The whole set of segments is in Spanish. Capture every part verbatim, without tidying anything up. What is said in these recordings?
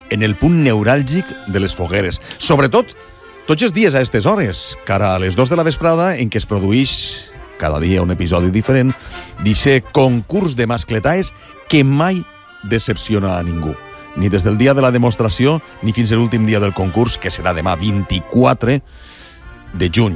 en el punt neuràlgic de les fogueres. Sobretot, tots els dies a aquestes hores, cara a les dos de la vesprada, en què es produeix cada dia un episodi diferent, d'aquest concurs de mascletaes que mai decepciona a ningú. Ni des del dia de la demostració, ni fins a l'últim dia del concurs, que serà demà vint-i-quatre de juny.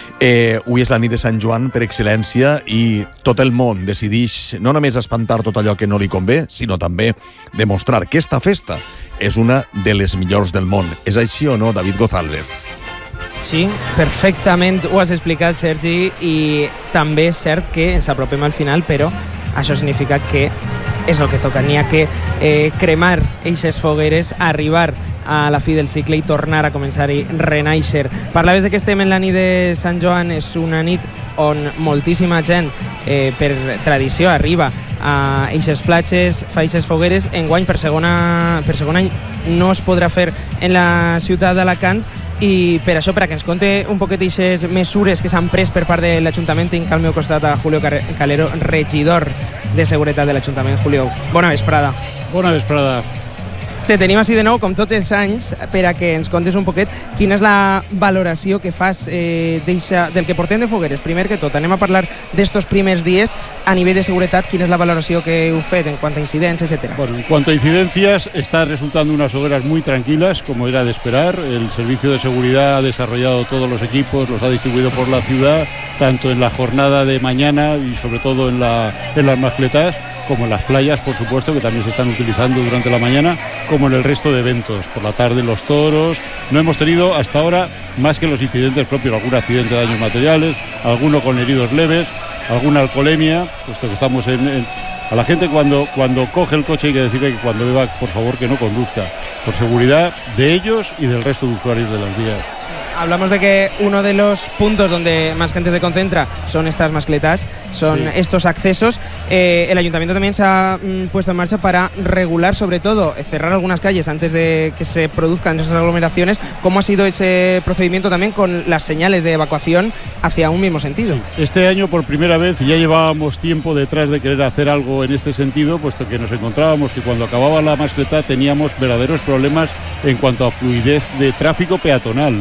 Eh, avui és la nit de Sant Joan per excel·lència i tot el món decideix no només espantar tot allò que no li convé, sinó també demostrar que esta festa és una de les millors del món. És així o no, David González? Sí, perfectament ho has explicat, Sergi, i també és cert que ens apropem al final, però això significa que és el que toca. N'hi ha que eh, cremar eixes fogueres, arribar a la fi del cicle i tornar a començar i renaixer. Parlaves de que estem en la nit de Sant Joan, és una nit on moltíssima gent eh, per tradició arriba a eixes platges, fa eixes fogueres. Enguany per segona, per segon any no es podrà fer en la ciutat d'Alacant, i per això, per a que ens conte un poquet d'aquestes mesures que s'han pres per part de l'Ajuntament, tinc al meu costat a Julio Calero, regidor de Seguretat de l'Ajuntament. Julio, bona vesprada. Bona vesprada. Te tenim així de nou, com tots els anys, per a que ens contes un poquet quina és la valoració que fas eh, del que portem de fogueres. Primer que tot, anem a parlar d'estos primers dies a nivell de seguretat. Quina és la valoració que heu fet en cuanto a incidents, etcétera? Bueno, en cuanto a incidencias, está resultando unas hogueras muy tranquilas, como era de esperar. El servicio de seguridad ha desarrollado todos los equipos, los ha distribuido por la ciudad, tanto en la jornada de mañana y sobre todo en, la, en las mascletas, como en las playas, por supuesto, que también se están utilizando durante la mañana, como en el resto de eventos. Por la tarde los toros. No hemos tenido hasta ahora más que los incidentes propios, algún accidente de daños materiales, alguno con heridos leves, alguna alcoholemia, puesto que estamos en... en... A la gente cuando, cuando coge el coche hay que decirle que cuando beba, por favor, que no conduzca, por seguridad de ellos y del resto de usuarios de las vías. Hablamos de que uno de los puntos donde más gente se concentra son estas mascletas, son sí. estos accesos. Eh, el Ayuntamiento también se ha mm, puesto en marcha para regular, sobre todo, cerrar algunas calles antes de que se produzcan esas aglomeraciones. ¿Cómo ha sido ese procedimiento también con las señales de evacuación hacia un mismo sentido? Sí. Este año, por primera vez, ya llevábamos tiempo detrás de querer hacer algo en este sentido, puesto que nos encontrábamos que cuando acababa la mascleta teníamos verdaderos problemas en cuanto a fluidez de tráfico peatonal.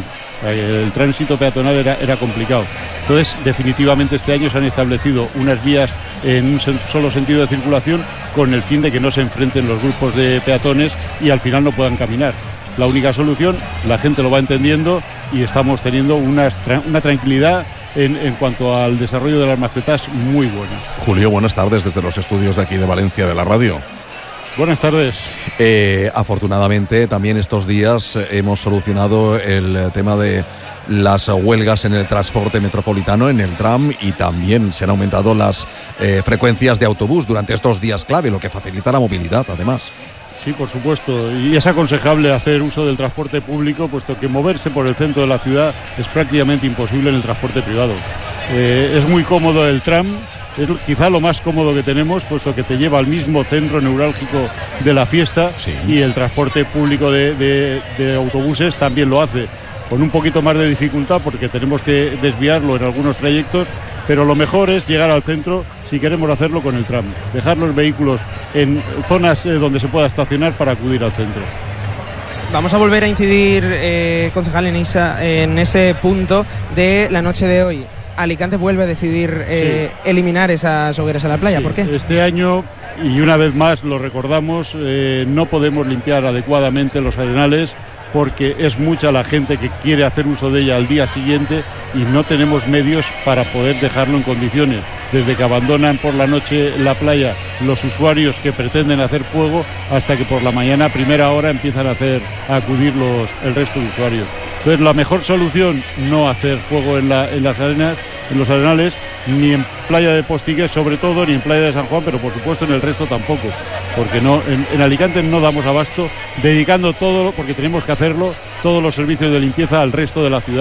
El tránsito peatonal era, era complicado. Entonces, definitivamente este año se han establecido unas vías en un solo sentido de circulación con el fin de que no se enfrenten los grupos de peatones y al final no puedan caminar. La única solución, la gente lo va entendiendo y estamos teniendo una, una tranquilidad en, en cuanto al desarrollo de las mascletas muy buena. Julio, buenas tardes desde los estudios de aquí de Valencia de la radio. Buenas tardes. Eh, afortunadamente, también estos días hemos solucionado el tema de las huelgas en el transporte metropolitano, en el tram, y también se han aumentado las eh, frecuencias de autobús durante estos días clave, lo que facilita la movilidad, además. Sí, por supuesto, y es aconsejable hacer uso del transporte público, puesto que moverse por el centro de la ciudad es prácticamente imposible en el transporte privado. Eh, es muy cómodo el tram. Es quizá lo más cómodo que tenemos, puesto que te lleva al mismo centro neurálgico de la fiesta, sí. Y el transporte público de, de, de autobuses también lo hace, con un poquito más de dificultad porque tenemos que desviarlo en algunos trayectos, pero lo mejor es llegar al centro si queremos hacerlo con el tram, dejar los vehículos en zonas eh, donde se pueda estacionar para acudir al centro. Vamos a volver a incidir, eh, concejal, en, esa, en ese punto de la noche de hoy. Alicante vuelve a decidir eh, sí. eliminar esas hogueras a la playa. Sí. ¿Por qué? Este año, y una vez más lo recordamos, eh, no podemos limpiar adecuadamente los arenales porque es mucha la gente que quiere hacer uso de ella al día siguiente y no tenemos medios para poder dejarlo en condiciones. Desde que abandonan por la noche la playa los usuarios que pretenden hacer fuego hasta que por la mañana a primera hora empiezan a hacer a acudir los, el resto de usuarios. Entonces la mejor solución, no hacer fuego en, la, en las arenas, en los arenales, ni en Playa de Postigues sobre todo, ni en Playa de San Juan, pero por supuesto en el resto tampoco, porque no, en, en Alicante no damos abasto, dedicando todo, porque tenemos que hacerlo, todos los servicios de limpieza al resto de la ciudad,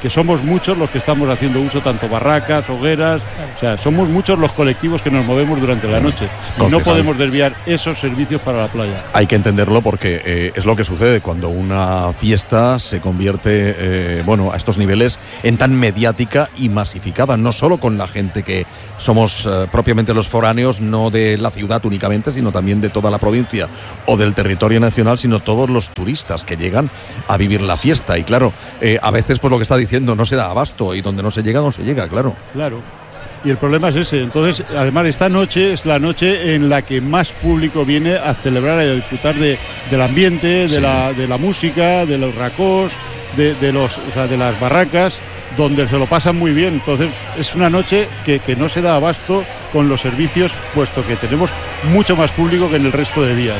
que somos muchos los que estamos haciendo uso, tanto barracas, hogueras, o sea, somos muchos los colectivos que nos movemos durante la noche. Y Concejal, no podemos desviar esos servicios para la playa. Hay que entenderlo porque eh, es lo que sucede cuando una fiesta se convierte, eh, bueno, a estos niveles en tan mediática y masificada, no solo con la gente que somos eh, propiamente los foráneos, no de la ciudad únicamente, sino también de toda la provincia o del territorio nacional, sino todos los turistas que llegan a vivir la fiesta. Y claro, eh, a veces pues lo que está diciendo no se da abasto y donde no se llega, no se llega, claro. Claro. Y el problema es ese. Entonces, además, esta noche es la noche en la que más público viene a celebrar y a disfrutar de, del ambiente, de, sí. la, de la música, de los racós, de, de, los, o sea, de las barracas, donde se lo pasan muy bien. Entonces, es una noche que, que no se da abasto con los servicios, puesto que tenemos mucho más público que en el resto de días.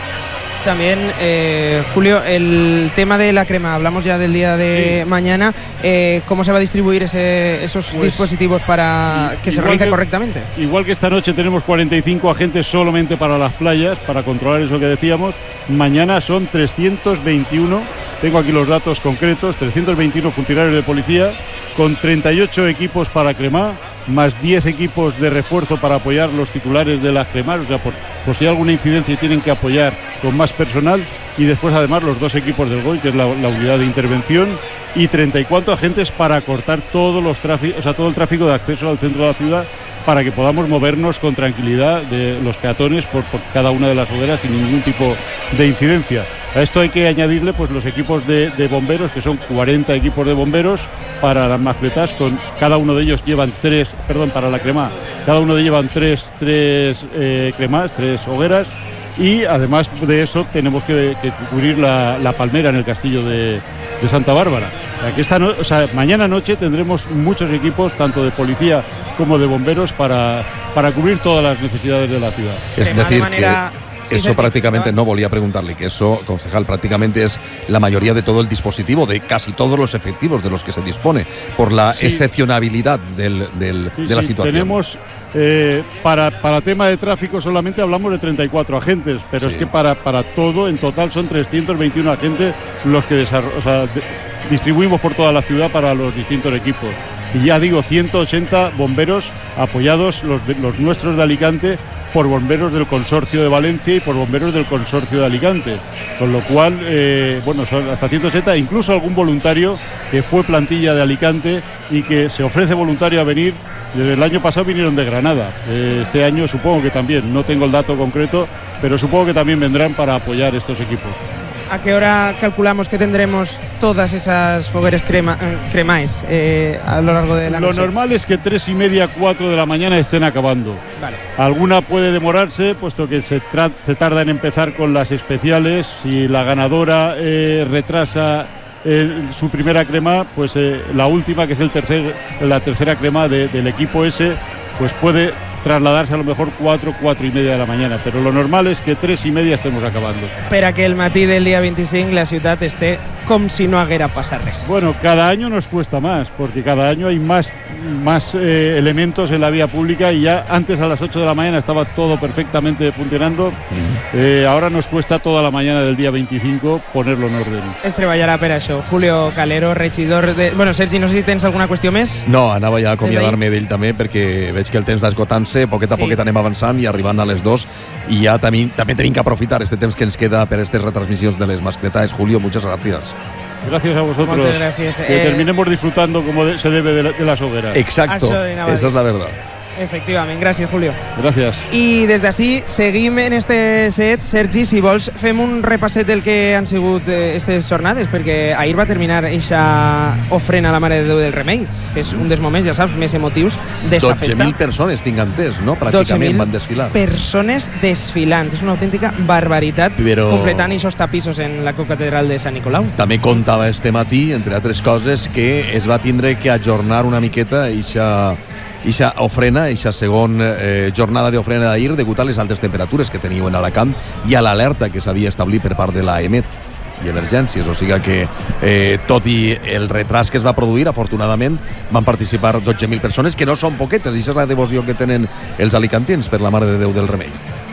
También, eh, Julio, el tema de la crema, hablamos ya del día de sí. mañana, eh, ¿cómo se va a distribuir ese, esos pues, dispositivos para que se realice correctamente? Igual que esta noche tenemos cuarenta y cinco agentes solamente para las playas, para controlar eso que decíamos, mañana son trescientos veintiuno, tengo aquí los datos concretos, trescientos veintiuno funcionarios de policía, con treinta y ocho equipos para cremar, más diez equipos de refuerzo para apoyar los titulares de las cremar, o sea, por, por si hay alguna incidencia tienen que apoyar con más personal, y después además los dos equipos del G O I, que es la, la unidad de intervención, y treinta y cuatro agentes para cortar todos los tráficos, o sea, todo el tráfico de acceso al centro de la ciudad, para que podamos movernos con tranquilidad de los peatones por, por cada una de las hogueras sin ningún tipo de incidencia. A esto hay que añadirle pues los equipos de, de bomberos, que son cuarenta equipos de bomberos para las mascletas, con cada uno de ellos llevan tres, perdón, para la crema, cada uno de ellos llevan tres, tres eh, cremas, tres hogueras, y además de eso tenemos que, que cubrir la, la palmera en el castillo de, de Santa Bárbara. O sea, que esta no, o sea, mañana noche tendremos muchos equipos, tanto de policía como de bomberos, para, para cubrir todas las necesidades de la ciudad. Es decir, manera... que... Eso prácticamente, no volía a preguntarle, que eso, concejal, prácticamente es la mayoría de todo el dispositivo, de casi todos los efectivos de los que se dispone, por la sí. excepcionalidad del, del, sí, de la sí. situación. Tenemos, eh, para, para tema de tráfico solamente hablamos de treinta y cuatro agentes, pero sí. es que para, para todo, en total son trescientos veintiuno agentes los que o sea, de, distribuimos por toda la ciudad para los distintos equipos. Y ya digo, ciento ochenta bomberos apoyados, los, de, los nuestros de Alicante, por bomberos del consorcio de Valencia y por bomberos del consorcio de Alicante, con lo cual, eh, bueno, son hasta ciento ochenta, incluso algún voluntario que fue plantilla de Alicante y que se ofrece voluntario a venir. Desde el año pasado vinieron de Granada, eh, este año supongo que también, no tengo el dato concreto, pero supongo que también vendrán para apoyar estos equipos. ¿A qué hora calculamos que tendremos todas esas fogueras crema, cremaes eh, a lo largo de la noche? Lo normal es que tres y media, cuatro de la mañana estén acabando. Vale. Alguna puede demorarse, puesto que se, tra- se tarda en empezar con las especiales. Si la ganadora eh, retrasa eh, su primera crema, pues eh, la última, que es el tercer, la tercera crema de, del equipo ese, pues puede trasladarse a lo mejor cuatro, cuatro y media de la mañana, pero lo normal es que tres y media estemos acabando. Espera que el matí del día veinticinc la ciutat esté com si no haguera passat res. Bueno, cada año nos cuesta más, porque cada año hay más, más eh, elementos en la vía pública, y ya antes a las ocho de la mañana estaba todo perfectamente funcionando. Eh, ahora nos cuesta toda la mañana del día veinticinco ponerlo en orden. Es treballarà per això. Julio Calero, regidor de... Bueno, Sergi, no sé si tens alguna qüestió més? No, anava ja a acomiadar-me d'ell també, perquè veig que el temps va esgotant-se, poquet a sí. poquet anem avançant i arribant a les dos, i ja també, també tenim que aprofitar este temps que ens queda per aquestes retransmissions de les mascletas. Julio, muchas gracias. Gracias a vosotros. Muchas gracias. Que eh... terminemos disfrutando como de, se debe de, la, de las hogueras. Exacto, esa es la verdad. Efectivament, gràcies, Julio. Gràcies. I des d'ací seguim en este set. Sergi, si vols, fem un repasset del que han sigut aquestes jornades, perquè ahir va terminar eixa ofrena a la Mare de Déu del Remei, que és un dels moments, ja saps, més emotius d'esta festa. dotze mil persones, tinc entès, no? Pràcticament van desfilar. Persones desfilant. És una autèntica barbaritat, Però... completant aquests tapissos en la catedral de Sant Nicolau. També contava este matí, entre altres coses, que es va tindre que ajornar una miqueta eixa Ixa ofrena, ixa segon eh, jornada d'ofrena d'ahir, degut a les altes temperatures que teniu en Alacant i a l'alerta que s'havia establit per part de la E M E T i emergències, o sigui que eh, tot i el retras que es va produir, afortunadament van participar dotze mil persones, que no són poquetes, i això és la devoció que tenen els alicantins per la Mare de Déu del Remei.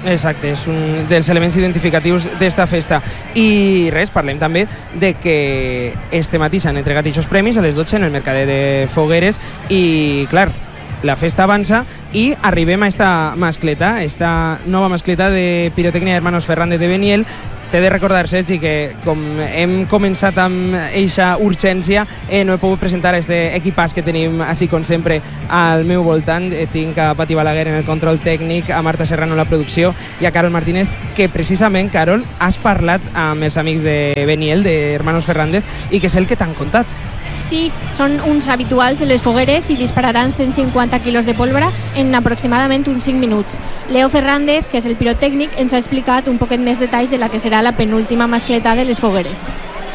Exacte, és un dels elements identificatius d'esta festa. I res, parlem també de que este matí s'han entregat aquests premis a les dotze en el Mercader de Fogueres i, clar, la festa avança i arribem a esta mascleta, esta nova mascleta de pirotècnia Hermanos Fernández de Beniel. T'he de recordar, Sergi, que com hem començat amb eixa urgència, eh, no he pogut presentar este equipàs que tenim així com sempre al meu voltant. Eh, tinc a Pati Balaguer en el control tècnic, a Marta Serrano en la producció i a Carol Martínez, que precisament, Carol, has parlat amb els amics de Beniel, de Hermanos Fernández, i que és el que t'han contat. Sí, són uns habituals de les fogueres i dispararan cent cinquanta quilos de pólvora en aproximadament uns cinc minuts. Leo Fernández, que és el pirotècnic, ens ha explicat un poquet més detalls de la que serà la penúltima mascleta de les fogueres.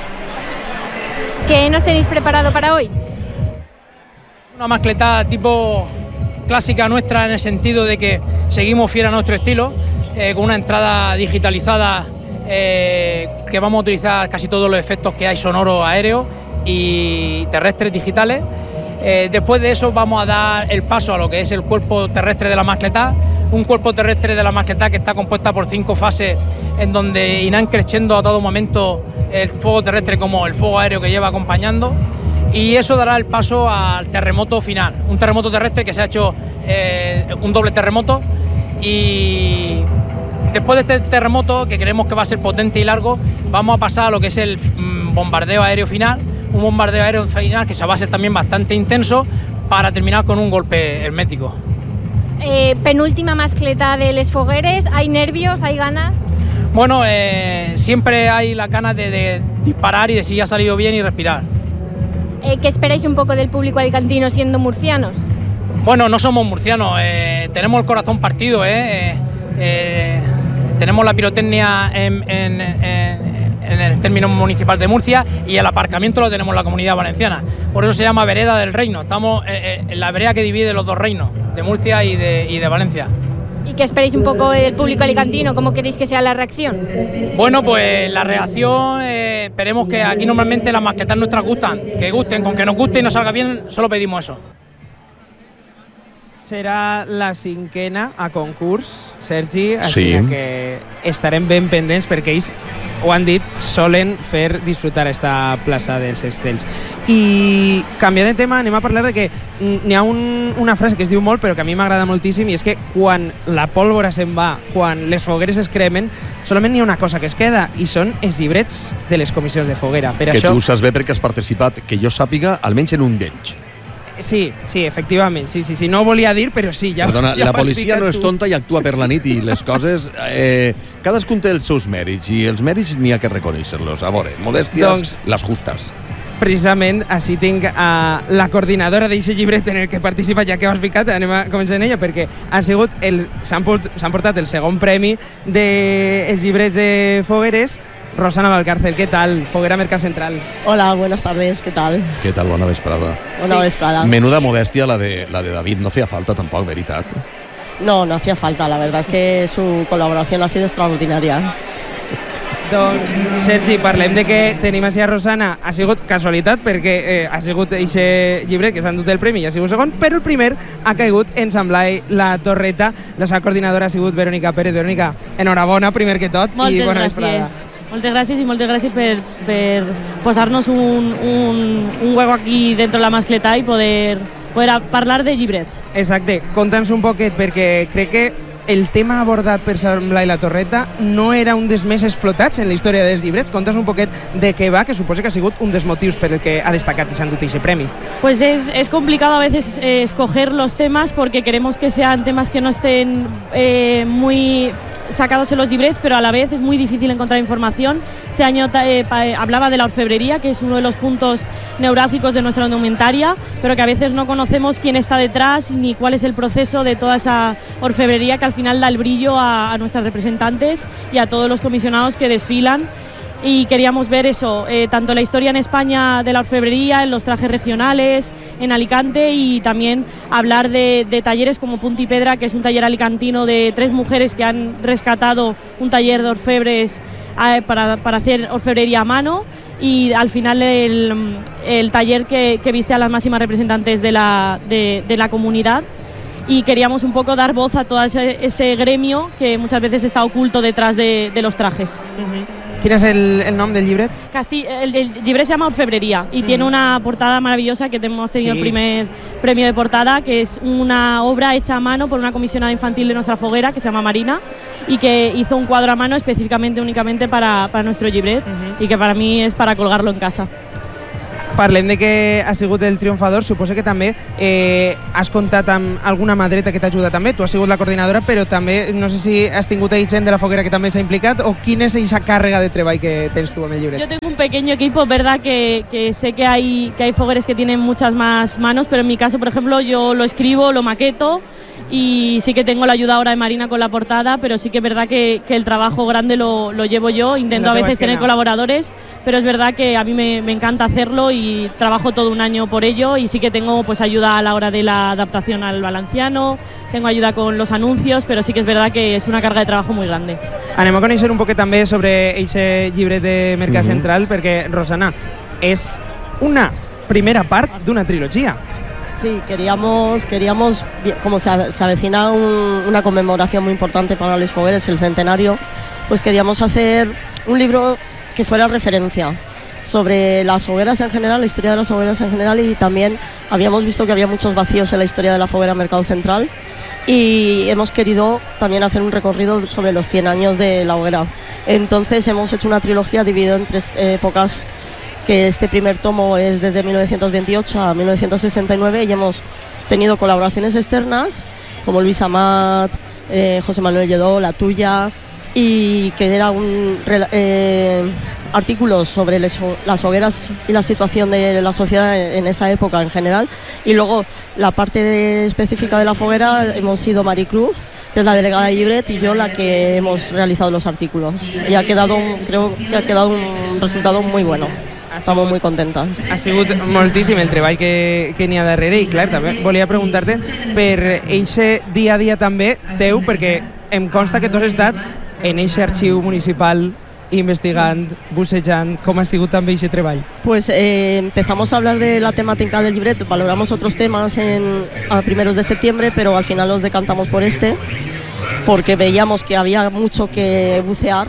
¿Qué nos tenéis preparado para hoy? Una mascleta tipo clásica nuestra, en el sentido de que seguimos fiel a nuestro estilo, eh, con una entrada digitalizada, eh, que vamos a utilizar casi todos los efectos que hay sonoros, aéreos y terrestres digitales. Eh, después de eso vamos a dar el paso a lo que es el cuerpo terrestre de la mascleta, un cuerpo terrestre de la mascleta que está compuesta por cinco fases, en donde irán creciendo a todo momento el fuego terrestre como el fuego aéreo que lleva acompañando, y eso dará el paso al terremoto final, un terremoto terrestre que se ha hecho eh, un doble terremoto. Y después de este terremoto, que creemos que va a ser potente y largo, vamos a pasar a lo que es el mm, bombardeo aéreo final, un bombardeo aéreo final que se va a ser también bastante intenso, para terminar con un golpe hermético. Eh, penúltima mascleta de les fogueres, ¿hay nervios, hay ganas? Bueno, eh, siempre hay la ganas de, de disparar y de si ha salido bien y respirar. Eh, ¿Qué esperáis un poco del público alicantino siendo murcianos? Bueno, no somos murcianos, eh, tenemos el corazón partido, eh, eh, tenemos la pirotecnia en, en, en en el término municipal de Murcia, y el aparcamiento lo tenemos en la Comunidad Valenciana. Por eso se llama Vereda del Reino. Estamos en la vereda que divide los dos reinos, de Murcia y de, y de Valencia. ¿Y qué esperáis un poco del público alicantino? ¿Cómo queréis que sea la reacción? Bueno, pues la reacción, eh, esperemos que aquí normalmente las mascletas nuestras gustan, que gusten, con que nos guste y nos salga bien, solo pedimos eso. Serà la cinquena a concurs, Sergi, sí. Així que estarem ben pendents perquè ells, ho han dit, solen fer disfrutar esta plaça dels Estels. I canviant de tema, anem a parlar de que n'hi ha un, una frase que es diu molt però que a mi m'agrada moltíssim, i és que quan la pólvora se'n va, quan les fogueres es cremen, solament n'hi ha una cosa que es queda, i són els llibrets de les comissions de foguera. Per que això... tu saps bé perquè has participat, que jo sàpiga, almenys en un d'ells. Sí, sí, efectivament, sí, sí, sí, no ho volia dir, però sí, ja... Perdona, ja la policia no és tu. tonta i actua per la nit, i les coses... Eh, cadascun té els seus mèrits, i els mèrits n'hi ha que reconèixer-los. A veure, modèsties, doncs, les justes. Precisament, així tinc a la coordinadora d'aquest llibret en el que participa, ja que ho has ficat, anem a començar en ella, perquè ha sigut el, s'han portat el segon premi dels llibrets de fogueres. Rosana Valcárcel, ¿qué tal? Foguera Mercat Central. Hola, buenas tardes, ¿qué tal? ¿Qué tal? Bona vesprada. Bona vesprada. Menuda modèstia la de, la de David, no feia falta tampoc, veritat. No, no hacía falta, la verdad es que su colaboración ha sido extraordinaria. Doncs, Sergi, parlem de que tenim així a Rosana. Ha sigut casualitat perquè eh, ha sigut aquest llibre que s'ha endut el premi i ha sigut segon, però el primer ha caigut en Sant Blai la Torreta. La seva coordinadora ha sigut Verònica Pérez. Verònica, enhorabona, primer que tot, moltes i bona gràcies. vesprada. Moltes gràcies i moltes gràcies per, per posar-nos un, un, un hueco aquí dentro de la mascleta i poder, poder parlar de llibrets. Exacte, conta'ns un poquet, perquè crec que el tema abordat per Sant Blai la Torreta no era un dels més explotats en la història dels llibrets. Conta'ns un poquet de què va, que suposo que ha sigut un dels motius per el que ha destacat i s'ha endut aquest premi. Pues es, es complicado a veces eh, escoger los temas porque queremos que sean temas que no estén eh, muy sacados en los librets, pero a la vez es muy difícil encontrar información. Este año eh, hablaba de la orfebrería, que es uno de los puntos neurálgicos de nuestra indumentaria, pero que a veces no conocemos quién está detrás ni cuál es el proceso de toda esa orfebrería que al final da el brillo a, a nuestras representantes y a todos los comisionados que desfilan. Y queríamos ver eso, eh, tanto la historia en España de la orfebrería, en los trajes regionales, en Alicante, y también hablar de, de talleres como Punta y Pedra, que es un taller alicantino de tres mujeres que han rescatado un taller de orfebres eh, para, para hacer orfebrería a mano, y al final el, el taller que, que viste a las máximas representantes de la, de, de la comunidad. y queríamos un poco dar voz a todo ese, ese gremio que muchas veces está oculto detrás de, de los trajes. ¿Quién es el, el nombre del libret? Casti el, el libret se llama Orfebrería y mm. tiene una portada maravillosa que hemos tenido sí. el primer premio de portada, que es una obra hecha a mano por una comisionada infantil de nuestra foguera que se llama Marina y que hizo un cuadro a mano específicamente únicamente para, para nuestro libret uh-huh. y que para mí es para colgarlo en casa. Parlem de que has sigut el triomfador, suposo que també eh, has comptat amb alguna mà dreta que t'ajuda també, tu has sigut la coordinadora, però també no sé si has tingut gent de la foguera que també s'ha implicat o quina és aquesta càrrega de treball que tens tu amb el llibret. Yo tengo un pequeño equipo, verdad que, que sé que hay, que hay fogueres que tienen muchas más manos, pero en mi caso, por ejemplo, yo lo escribo, lo maqueto y sí que tengo la ayuda ahora de Marina con la portada, pero sí que es verdad que, que el trabajo grande lo, lo llevo yo, intento no a veces tener colaboradores, pero es verdad que a mí me, me encanta hacerlo y trabajo todo un año por ello y sí que tengo pues ayuda a la hora de la adaptación al valenciano, tengo ayuda con los anuncios, pero sí que es verdad que es una carga de trabajo muy grande. Anem a conèixer un poquet també sobre aquest llibret de Mercat uh-huh. Central, perquè, Rosana, és una primera part d'una trilogia. Sí, queríamos, queríamos como se, se avecina un, una conmemoración muy importante para los fogueres, el centenario, pues queríamos hacer un libro que fuera referencia sobre las hogueras en general, la historia de las hogueras en general, y también habíamos visto que había muchos vacíos en la historia de la foguera Mercado Central y hemos querido también hacer un recorrido sobre los cien años de la hoguera. Entonces hemos hecho una trilogía dividida en tres épocas, que este primer tomo es desde mil novecientos veintiocho a mil novecientos sesenta y nueve y hemos tenido colaboraciones externas como Luis Amat, eh, José Manuel Lledó, la tuya, y que era un eh, artículos sobre les, las hogueras y la situación de la sociedad en esa época en general, y luego la parte de, específica de la foguera hemos sido Maricruz, que es la delegada de Llibret, y yo la que hemos realizado los artículos, y ha quedado un, creo que ha quedado un resultado muy bueno. Estamos muy contentes. Ha sigut moltíssim el treball que, que n'hi ha darrere i clar, també volia preguntar-te per eixe dia a dia també teu, perquè em consta que tu has estat en eixe arxiu municipal investigant, bussejant, com ha sigut també eixe treball? Pues eh, empezamos a hablar de la temática del libreto, valoramos otros temas en, a primeros de septiembre, pero al final nos decantamos por este, porque veíamos que había mucho que bucear,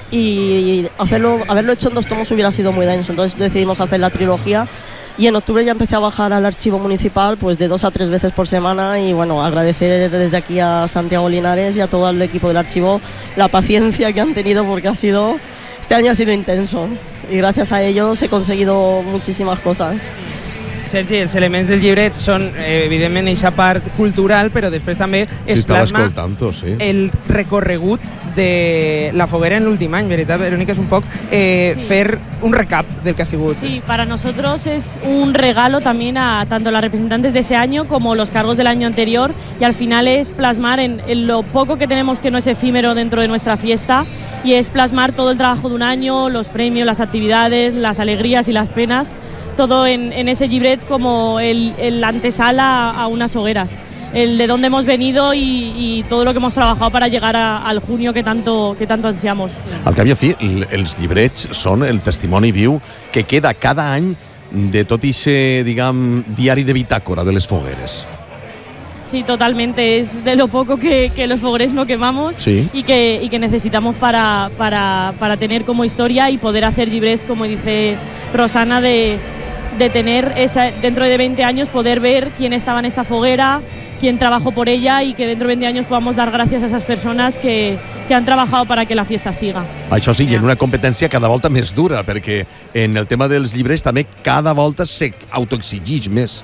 y hacerlo, haberlo hecho en dos tomos hubiera sido muy denso, entonces decidimos hacer la trilogía y en octubre ya empecé a bajar al archivo municipal pues de dos a tres veces por semana, y bueno, agradecer desde aquí a Santiago Linares y a todo el equipo del archivo la paciencia que han tenido, porque ha sido, este año ha sido intenso y gracias a ellos he conseguido muchísimas cosas. Sergi, els elements del llibret són evidentment eixa part cultural, però després també es sí, plasma sí. el recorregut de la foguera en l'últim any, veritat, Verónica, és un poc eh, sí. fer un recap del que ha sigut. Sí, para nosotros es un regalo también a tanto las representantes de ese año como los cargos del año anterior, y al final es plasmar en, en lo poco que tenemos, que no es efímero dentro de nuestra fiesta, y es plasmar todo el trabajo de un año, los premios, las actividades, las alegrías y las penas, todo en, en ese llibret como el, el antesala a unas hogueras, el de dónde hemos venido y, y todo lo que hemos trabajado para llegar a, al junio que tanto, que tanto ansiamos. Al cap i a fi, els llibrets són el testimoni viu que queda cada any de tot ixe, diguem, diari de bitàcora de les fogueres. Sí, totalmente. Es de lo poco que, que los fogueres no quemamos sí. y, que, y que necesitamos para, para, para tener como historia y poder hacer llibrets, como dice Rosana, de, de tener esa, dentro de veinte años poder ver quién estaba en esta foguera, quién trabajó por ella, y que dentro de veinte años podamos dar gracias a esas personas que, que han trabajado para que la fiesta siga. Això sí, i en una competència cada volta més dura, perquè en el tema dels llibres també cada volta s'autoexigeix més.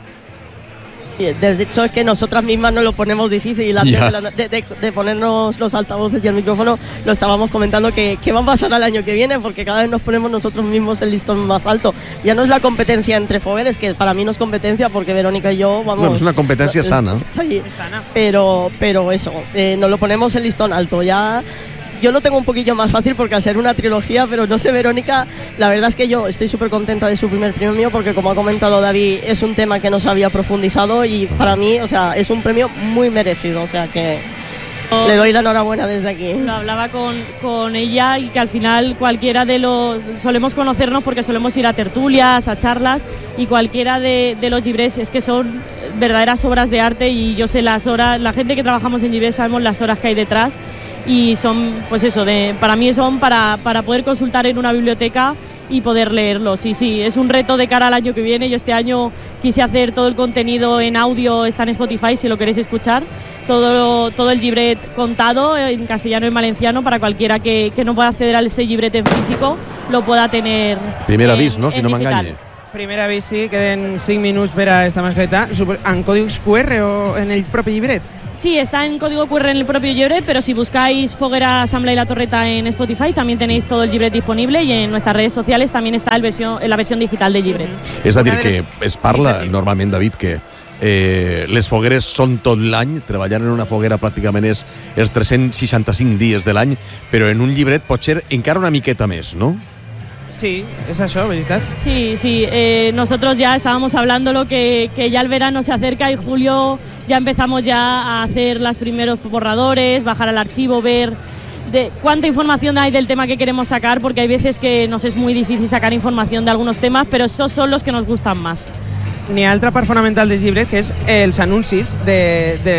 De hecho es que nosotras mismas nos lo ponemos difícil, y antes yeah. de, de, de ponernos los altavoces y el micrófono lo estábamos comentando que, que va a pasar al año que viene, porque cada vez nos ponemos nosotros mismos el listón más alto. Ya no es la competencia entre fogueres, que para mí no es competencia porque Verónica y yo vamos... Bueno, es una competencia sana. Sí, pero, pero eso, eh, nos lo ponemos el listón alto. Ya... Yo lo tengo un poquillo más fácil porque al ser una trilogía, pero no sé, Verónica, la verdad es que yo estoy súper contenta de su primer premio, porque como ha comentado David, es un tema que no se había profundizado y para mí, o sea, es un premio muy merecido, o sea que le doy la enhorabuena desde aquí. Lo hablaba con, con ella, y que al final cualquiera de los... Solemos conocernos porque solemos ir a tertulias, a charlas, y cualquiera de, de los llibrets es que son verdaderas obras de arte, y yo sé las horas, la gente que trabajamos en Llibret sabemos las horas que hay detrás, y son, pues eso, de, para mí son para, para poder consultar en una biblioteca y poder leerlos. Y sí, es un reto de cara al año que viene. Yo este año quise hacer todo el contenido en audio, está en Spotify si lo queréis escuchar, todo, todo el Llibret contado en castellano y en valenciano, para cualquiera que, que no pueda acceder al ese Llibret en físico, lo pueda tener. Primer avís, no? Si no m'enganye. Primer avís, sí, queden cinc minuts per a esta mascleta. ¿En códigos cu erre o en el propio Llibret? Sí, está en código cu erre en el propio Llibret, pero si buscáis Foguera Asamblea y La Torreta en Spotify, también tenéis todo el Llibret disponible, y en nuestras redes sociales también está el versión, la versión digital de Llibret. És a dir, que es parla normalment, David, que eh, les fogueres són tot l'any, treballant en una foguera pràcticament és els tres-cents seixanta-cinc dies de l'any, però en un llibret pot ser encara una miqueta més, no? Sí, es eso, ¿verdad? Sí, sí, eh, nosotros ya estábamos hablándolo, que, que ya el verano se acerca y julio ya empezamos ya a hacer los primeros borradores, bajar al archivo, ver de cuánta información hay del tema que queremos sacar, porque hay veces que nos es muy difícil sacar información de algunos temas, pero esos son los que nos gustan más. N'hi ha altra part fonamental del llibret, que és els anuncis de, de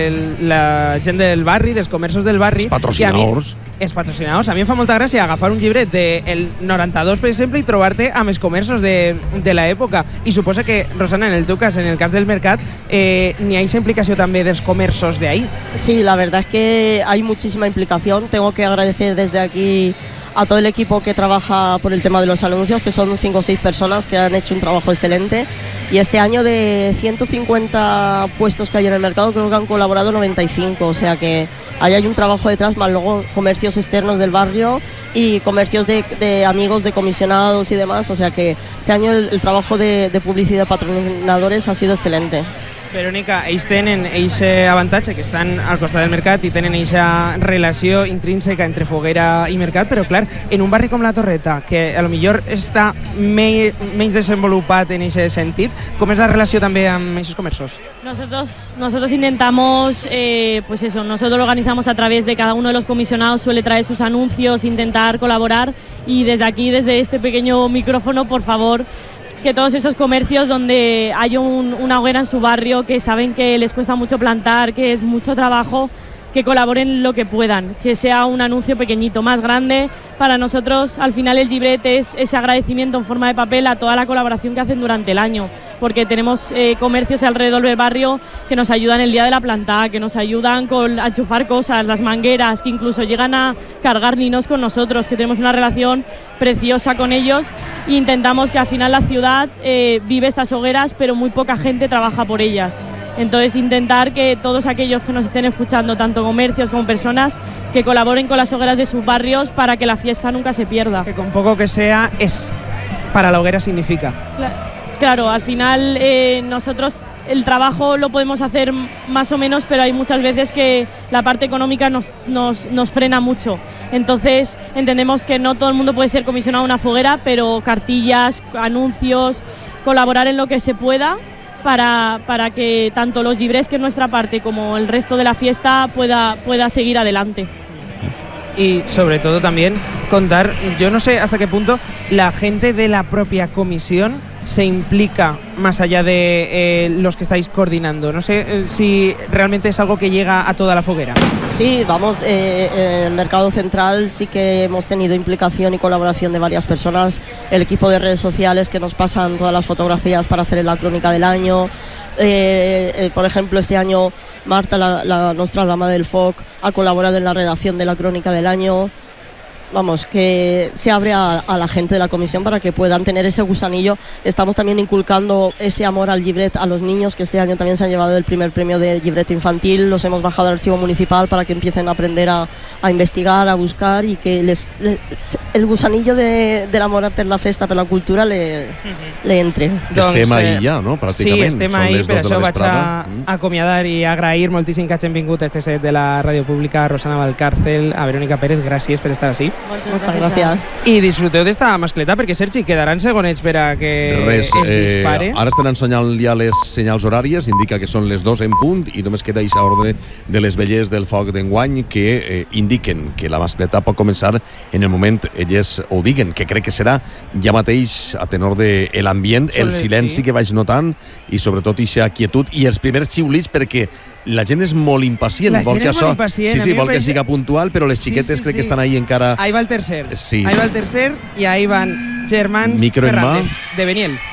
la gent del barri, dels comerços del barri. Els patrocinadors. Els patrocinadors. A mi em fa molta gràcia agafar un llibret del noranta-dos, per exemple, i trobar-te amb els comerços de, de l'època. I suposa que, Rosana, en el teu cas, en el cas del mercat, eh, n'hi ha aquesta implicació també dels comerços d'ahí. Sí, la verdad es que hay muchísima implicación. Tengo que agradecer desde aquí a todo el equipo que trabaja por el tema de los anuncios, que son cinco o seis personas que han hecho un trabajo excelente. Y este año, de ciento cincuenta puestos que hay en el mercado, creo que han colaborado noventa y cinco, o sea que ahí hay un trabajo detrás, más luego comercios externos del barrio y comercios de, de amigos de comisionados y demás, o sea que este año el, el trabajo de, de publicidad de patrocinadores ha sido excelente. Verònica, ells tenen aquest avantatge, que estan al costat del mercat i tenen aquesta relació intrínseca entre foguera i mercat, però clar, en un barri com la Torreta, que a lo millor està me menys desenvolupat en aquest sentit, com és la relació també amb aquests comerços? Nosotros, nosotros intentamos, eh, pues eso, nosotros lo organizamos a través de cada uno de los comisionados, suele traer sus anuncios, intentar colaborar, y desde aquí, desde este pequeño micrófono, por favor, que todos esos comercios donde hay un, una hoguera en su barrio, que saben que les cuesta mucho plantar, que es mucho trabajo, que colaboren lo que puedan, que sea un anuncio pequeñito, más grande. Para nosotros, al final, el Llibret es ese agradecimiento en forma de papel a toda la colaboración que hacen durante el año, porque tenemos eh, comercios alrededor del barrio que nos ayudan el día de la plantada, que nos ayudan con a enchufar cosas, las mangueras, que incluso llegan a cargar ninos con nosotros, que tenemos una relación preciosa con ellos, e intentamos que al final la ciudad eh, vive estas hogueras, pero muy poca gente trabaja por ellas. Entonces, intentar que todos aquellos que nos estén escuchando, tanto comercios como personas, que colaboren con las hogueras de sus barrios para que la fiesta nunca se pierda. Que con poco que sea, es para la hoguera significa. Claro, al final eh, nosotros el trabajo lo podemos hacer más o menos, pero hay muchas veces que la parte económica nos, nos, nos frena mucho. Entonces entendemos que no todo el mundo puede ser comisionado a una foguera, pero cartillas, anuncios, colaborar en lo que se pueda para, para que tanto los llibrets, que es nuestra parte, como el resto de la fiesta pueda, pueda seguir adelante. Y sobre todo también contar, yo no sé hasta qué punto la gente de la propia comisión se implica más allá de eh, los que estáis coordinando. No sé eh, si realmente es algo que llega a toda la foguera. Sí, vamos, eh, en el mercado central sí que hemos tenido implicación y colaboración de varias personas. El equipo de redes sociales que nos pasan todas las fotografías para hacer la crónica del año. Eh, eh, por ejemplo, este año Marta, la, la, nuestra dama del F O C, ha colaborado en la redacción de la crónica del año. Vamos, que se abre a, a la gente de la comisión para que puedan tener ese gusanillo. Estamos también inculcando ese amor al llibret a los niños, que este año también se han llevado el primer premio de llibret infantil. Los hemos bajado al archivo municipal para que empiecen a aprender a, a investigar, a buscar, y que les, les el gusanillo de, del amor per la festa, per la cultura, le, uh-huh. le entre. Estem ahí ja, no? Pràcticament. Sí, estem ahí, per això vaig a acomiadar i agrair moltíssim que hagin vingut a este set de la Ràdio Pública, a Rosana Valcárcel, a Verònica Pérez, gràcies per estar així. Muchas gracias. I disfruteu d'esta mascleta, perquè, Sergi, quedaran segonets per a que Res, es dispare. Eh, ara estan ensenyant ja les senyals horàries, indica que són les dos en punt i només queda aquesta ordre de les vellers del foc d'enguany que eh, indiquen que la mascleta pot començar en el moment elles ho diguen, que crec que serà ja mateix a tenor de l'ambient, el silenci sí. que vaig notant i sobretot aquesta quietud i els primers xiulits, perquè la gent és molt impacient. La vol gent que és això, molt impacient. sí, sí, vol que pensa... siga puntual, però les xiquetes sí, sí, crec sí. que estan ahí encara... Ahí va el tercer. Sí. Ahí va el tercer i ahí van germans Micro en mà. Fernández, de Beniel.